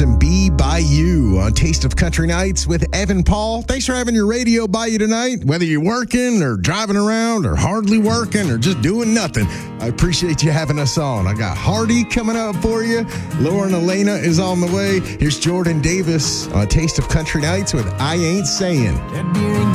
and Be By You on Taste of Country Nights with Evan Paul. Thanks for having your radio by you tonight. Whether you're working or driving around or hardly working or just doing nothing, I appreciate you having us on. I got Hardy coming up for you. Lauren Elena is on the way. Here's Jordan Davis on Taste of Country Nights with I Ain't Saying.